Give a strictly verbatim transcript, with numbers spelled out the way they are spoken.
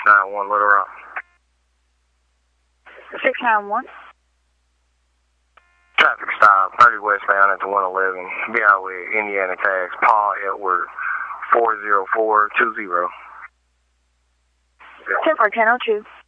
nine one Little Rock. six nine one. Traffic stop, thirty westbound at the one eleven. Be out with Indiana tags, Paul Edward, four zero four two zero. ten four ten oh two.